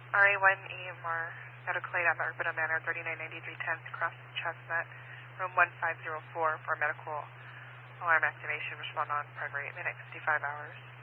RA1 EMR, medical aid at Urbana Manor, 3993 10th, Cross Chestnut, room 1504 for medical alarm activation. Respond on primary at midnight, 55 hours.